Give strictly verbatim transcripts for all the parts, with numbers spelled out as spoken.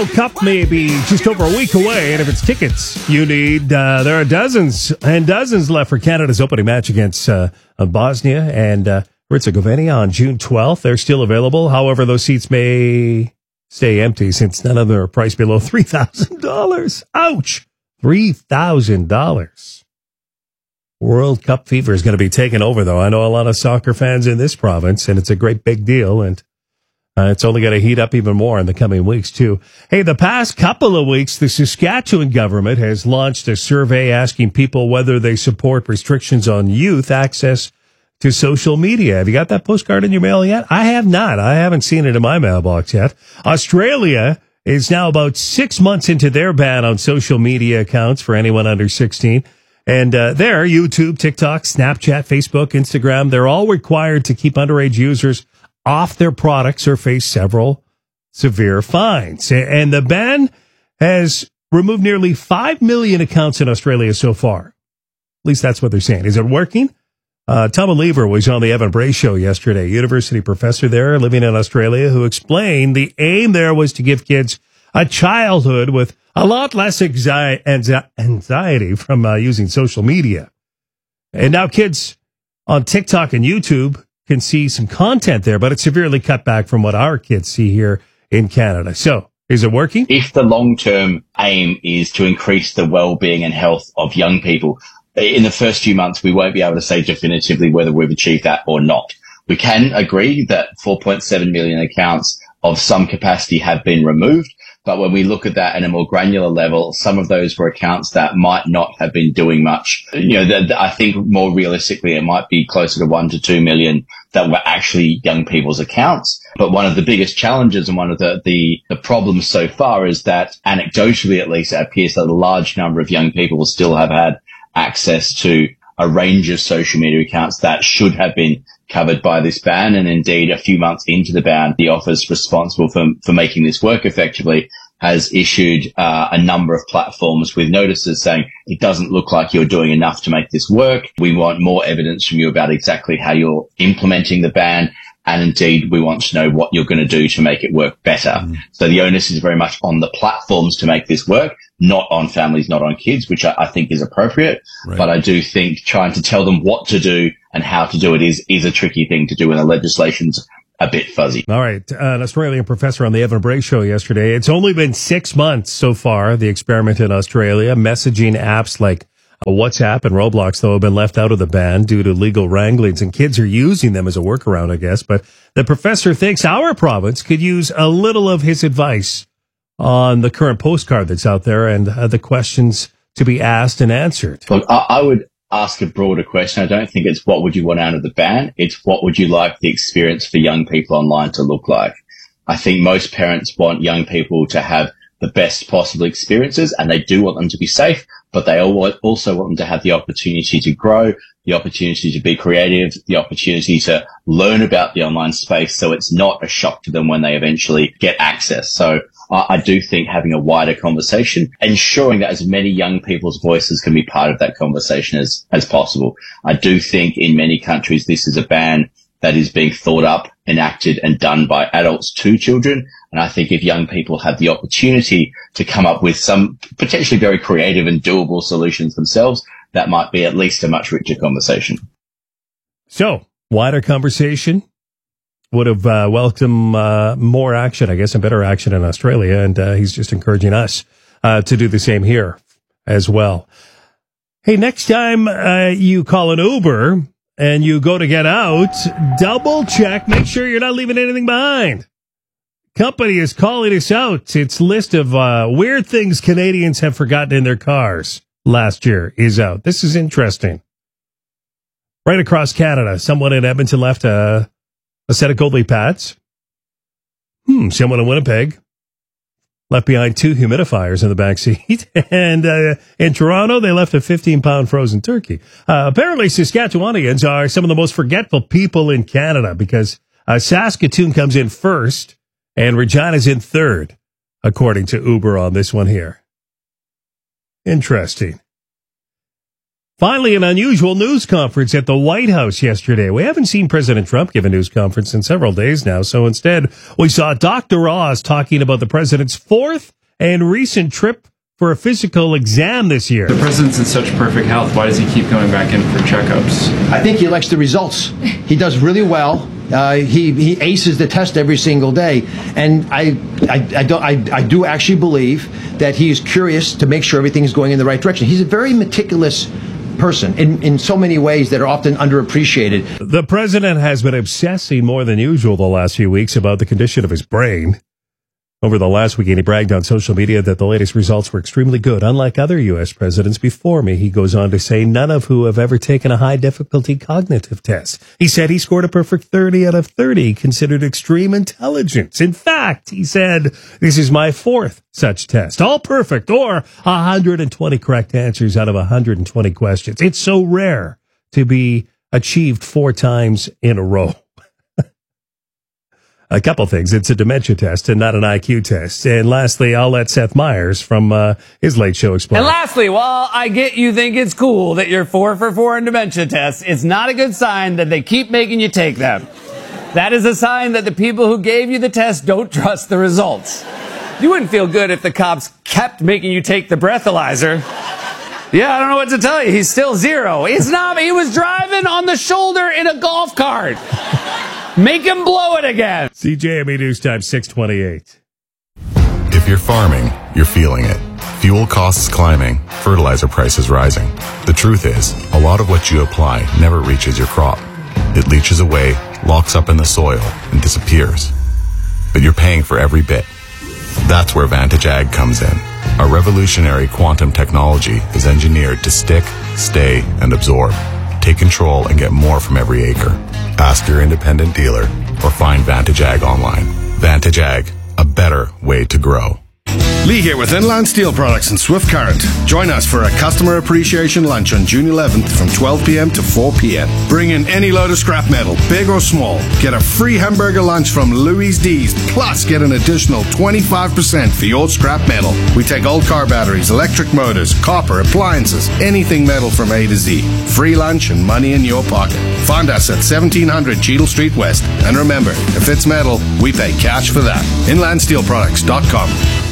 World Cup may be just over a week away, and if it's tickets you need, uh, there are dozens and dozens left for Canada's opening match against uh, Bosnia and uh, Herzegovina on June twelfth. They're still available. However, those seats may stay empty since none of them are priced below three thousand dollars. Ouch! three thousand dollars. World Cup fever is going to be taking over, though. I know a lot of soccer fans in this province, and it's a great big deal, and Uh, it's only going to heat up even more in the coming weeks, too. Hey, the past couple of weeks, the Saskatchewan government has launched a survey asking people whether they support restrictions on youth access to social media. Have you got that postcard in your mail yet? I have not. I haven't seen it in my mailbox yet. Australia is now about six months into their ban on social media accounts for anyone under sixteen. And uh, there, YouTube, TikTok, Snapchat, Facebook, Instagram, they're all required to keep underage users off their products or face several severe fines. And the ban has removed nearly five million accounts in Australia so far. At least that's what they're saying. Is it working? Uh, Tom Lever was on the Evan Bray show yesterday, university professor there living in Australia, who explained the aim there was to give kids a childhood with a lot less anxi- anxi- anxiety from uh, using social media. And now kids on TikTok and YouTube can see some content there, but it's severely cut back from what our kids see here in Canada. So, is it working? If the long-term aim is to increase the well-being and health of young people, in the first few months, we won't be able to say definitively whether we've achieved that or not. We can agree that four point seven million accounts of some capacity have been removed. But when we look at that at a more granular level, some of those were accounts that might not have been doing much. You know, the, the, I think more realistically, it might be closer to one to two million that were actually young people's accounts. But one of the biggest challenges and one of the, the, the problems so far is that anecdotally, at least, it appears that a large number of young people still have had access to a range of social media accounts that should have been covered by this ban. And indeed, a few months into the ban, the office responsible for, for making this work effectively has issued uh, a number of platforms with notices saying it doesn't look like you're doing enough to make this work. We want more evidence from you about exactly how you're implementing the ban. And indeed, we want to know what you're going to do to make it work better. Mm. So the onus is very much on the platforms to make this work, not on families, not on kids, which I, I think is appropriate. Right. But I do think trying to tell them what to do and how to do it is, is a tricky thing to do when the legislation's a bit fuzzy. All right. Uh, an Australian professor on the Evan Bray show yesterday. It's only been six months so far, the experiment in Australia. Messaging apps like WhatsApp and Roblox, though, have been left out of the ban due to legal wranglings, and kids are using them as a workaround, I guess. But the professor thinks our province could use a little of his advice on the current postcard that's out there and uh, the questions to be asked and answered. Look, I, I would ask a broader question. I don't think it's what would you want out of the ban. It's what would you like the experience for young people online to look like. I think most parents want young people to have the best possible experiences, and they do want them to be safe, but they also want them to have the opportunity to grow, the opportunity to be creative, the opportunity to learn about the online space so it's not a shock to them when they eventually get access. So I, I do think having a wider conversation, ensuring that as many young people's voices can be part of that conversation as, as possible. I do think in many countries this is a ban that is being thought up, enacted and done by adults to children. And I think if young people have the opportunity to come up with some potentially very creative and doable solutions themselves, that might be at least a much richer conversation. So, wider conversation would have uh, welcomed uh, more action, I guess, and better action in Australia. And uh, he's just encouraging us uh, to do the same here as well. Hey, next time uh, you call an Uber and you go to get out, double check, make sure you're not leaving anything behind. Company is calling us out. Its list of uh, weird things Canadians have forgotten in their cars last year is out. This is interesting. Right across Canada, someone in Edmonton left a, a set of Goldie pads. Hmm, someone in Winnipeg left behind two humidifiers in the back seat. And uh, in Toronto, they left a fifteen-pound frozen turkey. Uh, apparently, Saskatchewanians are some of the most forgetful people in Canada because uh, Saskatoon comes in first and Regina's in third, according to Uber on this one here. Interesting. Finally, an unusual news conference at the White House yesterday. We haven't seen President Trump give a news conference in several days now, so instead we saw Doctor Oz talking about the president's fourth and recent trip for a physical exam this year. The president's in such perfect health. Why does he keep going back in for checkups? I think he likes the results. He does really well. Uh, he he aces the test every single day, and I I, I, don't, I I do actually believe that he is curious to make sure everything's going in the right direction. He's a very meticulous person in, in so many ways that are often underappreciated. The president has been obsessing more than usual the last few weeks about the condition of his brain. Over the last weekend, he bragged on social media that the latest results were extremely good. Unlike other U S presidents before me, he goes on to say, none of who have ever taken a high-difficulty cognitive test. He said he scored a perfect thirty out of thirty, considered extreme intelligence. In fact, he said, this is my fourth such test. All perfect, or one hundred twenty correct answers out of one hundred twenty questions. It's so rare to be achieved four times in a row. A couple things. It's a dementia test and not an I Q test. And lastly, I'll let Seth Meyers from uh, his Late Show explain. And lastly, while I get you think it's cool that you're four for four in dementia tests, it's not a good sign that they keep making you take them. That is a sign that the people who gave you the test don't trust the results. You wouldn't feel good if the cops kept making you take the breathalyzer. Yeah, I don't know what to tell you. He's still zero. It's not. He was driving on the shoulder in a golf cart. Make him blow it again. C J M E News Time six twenty-eight. If you're farming, you're feeling it. Fuel costs climbing, fertilizer prices rising. The truth is, a lot of what you apply never reaches your crop. It leaches away, locks up in the soil, and disappears. But you're paying for every bit. That's where Vantage Ag comes in. Our revolutionary quantum technology is engineered to stick, stay, and absorb. Take control and get more from every acre. Ask your independent dealer or find Vantage Ag online. Vantage Ag, a better way to grow. Lee here with Inland Steel Products and Swift Current. Join us for a customer appreciation lunch on June eleventh from twelve p.m. to four p.m. Bring in any load of scrap metal, big or small. Get a free hamburger lunch from Louis D's, plus get an additional twenty-five percent for your scrap metal. We take old car batteries, electric motors, copper, appliances, anything metal from A to Z. Free lunch and money in your pocket. Find us at seventeen hundred Cheadle Street West. And remember, if it's metal, we pay cash for that. inland steel products dot com.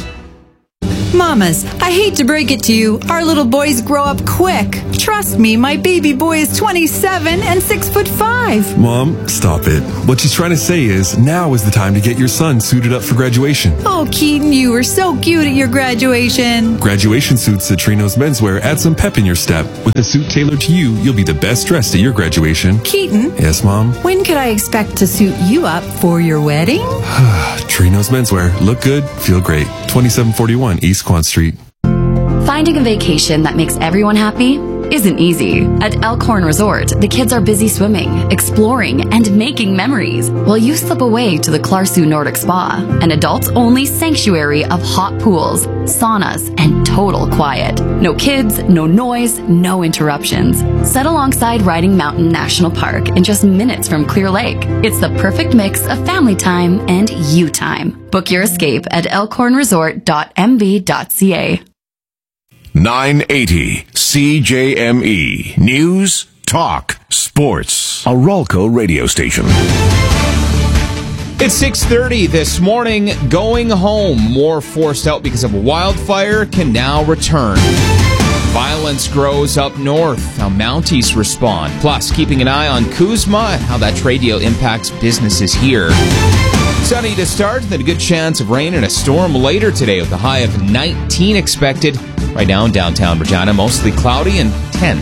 Mamas, I hate to break it to you, our little boys grow up quick. Trust me, my baby boy is twenty-seven and six foot five. Mom, stop it. What she's trying to say is, now is the time to get your son suited up for graduation. Oh, Keaton, you were so cute at your graduation. Graduation suits at Trino's Menswear add some pep in your step. With a suit tailored to you, you'll be the best dressed at your graduation. Keaton? Yes, Mom? When could I expect to suit you up for your wedding? Trino's Menswear. Look good, feel great. twenty-seven forty-one East Quan Street. Finding a vacation that makes everyone happy isn't easy. At Elkhorn Resort, the kids are busy swimming, exploring, and making memories, while you slip away to the Clarsu Nordic Spa, an adults-only sanctuary of hot pools, saunas, and total quiet. No kids, no noise, no interruptions. Set alongside Riding Mountain National Park in just minutes from Clear Lake. It's the perfect mix of family time and you time. Book your escape at elkhorn resort dot m b dot c a. nine eighty C J M E News, Talk, Sports. A Ralco radio station. It's six thirty this morning. Going home. More forced out because of a wildfire can now return. Violence grows up north. How Mounties respond. Plus, keeping an eye on Kuzma and how that trade deal impacts businesses here. Sunny to start, then a good chance of rain and a storm later today with a high of nineteen expected. Right now in downtown Regina, mostly cloudy and ten.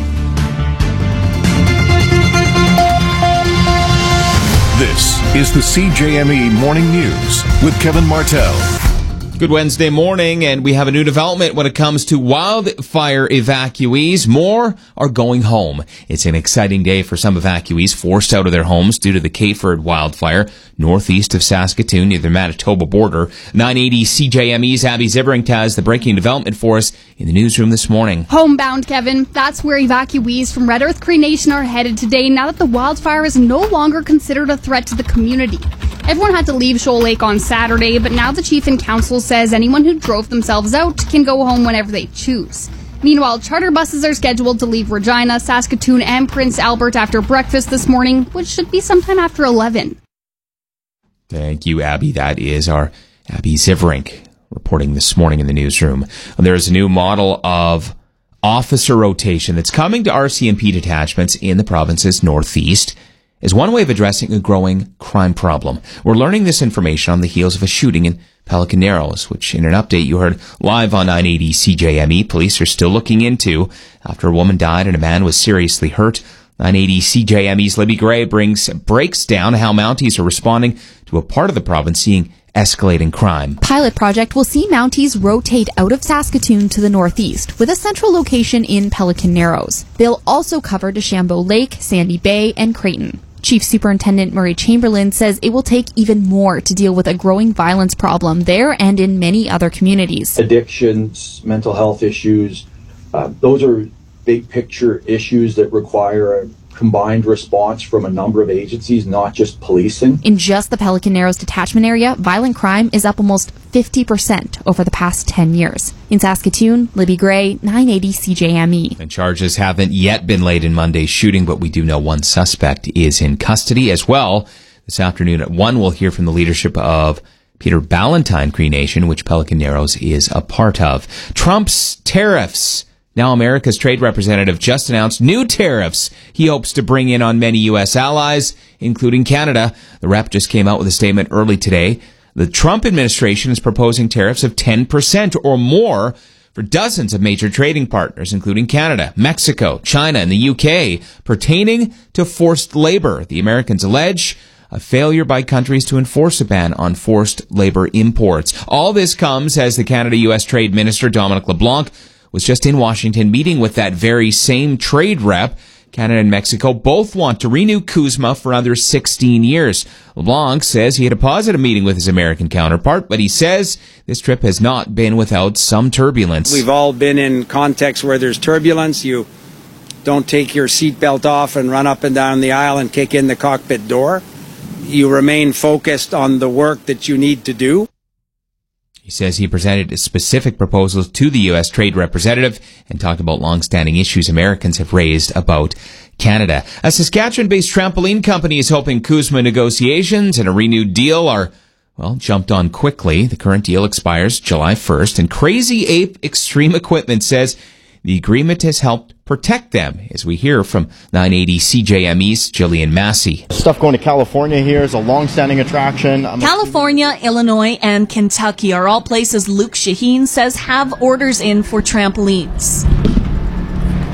This is the C J M E Morning News with Kevin Martell. Good Wednesday morning, and we have a new development when it comes to wildfire evacuees. More are going home. It's an exciting day for some evacuees forced out of their homes due to the Kayford wildfire, northeast of Saskatoon near the Manitoba border. nine eighty C J M E's Abby Zibrington has the breaking development for us in the newsroom this morning. Homebound, Kevin. That's where evacuees from Red Earth Cree Nation are headed today now that the wildfire is no longer considered a threat to the community. Everyone had to leave Shoal Lake on Saturday, but now the chief and council says anyone who drove themselves out can go home whenever they choose. Meanwhile, charter buses are scheduled to leave Regina, Saskatoon, and Prince Albert after breakfast this morning, which should be sometime after eleven. Thank you, Abby. That is our Abby Zivrink reporting this morning in the newsroom. There is a new model of officer rotation that's coming to R C M P detachments in the province's northeast as one way of addressing a growing crime problem. We're learning this information on the heels of a shooting in Pelican Narrows, which in an update you heard live on nine eighty C J M E, police are still looking into after a woman died and a man was seriously hurt. nine eighty C J M E's Libby Gray brings breaks down how Mounties are responding to a part of the province seeing escalating crime. Pilot project will see Mounties rotate out of Saskatoon to the northeast with a central location in Pelican Narrows. They'll also cover DeChambeau Lake, Sandy Bay, and Creighton. Chief Superintendent Murray Chamberlain says it will take even more to deal with a growing violence problem there and in many other communities. Addictions, mental health issues, uh, those are big picture issues that require a combined response from a number of agencies, not just policing. In just the Pelican Narrows detachment area, violent crime is up almost fifty percent over the past ten years. In Saskatoon, Libby Gray, nine eighty C J M E. And charges haven't yet been laid in Monday's shooting, but we do know one suspect is in custody as well. This afternoon at one, we'll hear from the leadership of Peter Ballantyne Cree Nation, which Pelican Narrows is a part of. Trump's tariffs. Now America's trade representative just announced new tariffs he hopes to bring in on many U S allies, including Canada. The rep just came out with a statement early today. The Trump administration is proposing tariffs of ten percent or more for dozens of major trading partners, including Canada, Mexico, China, and the U K, pertaining to forced labor. The Americans allege a failure by countries to enforce a ban on forced labor imports. All this comes as the Canada-U S Trade Minister, Dominic LeBlanc, was just in Washington meeting with that very same trade rep. Canada and Mexico both want to renew CUSMA for another sixteen years. LeBlanc says he had a positive meeting with his American counterpart, but he says this trip has not been without some turbulence. We've all been in contexts where there's turbulence. You don't take your seatbelt off and run up and down the aisle and kick in the cockpit door. You remain focused on the work that you need to do. He says he presented specific proposals to the U S trade representative and talked about long-standing issues Americans have raised about Canada. A Saskatchewan-based trampoline company is hoping CUSMA negotiations and a renewed deal are, well, jumped on quickly. The current deal expires July first, and Crazy Ape Extreme Equipment says the agreement has helped protect them, as we hear from nine eighty C J M E's Jillian Massey. Stuff going to California here is a long-standing attraction. I'm California, Illinois, and Kentucky are all places Luke Shaheen says have orders in for trampolines.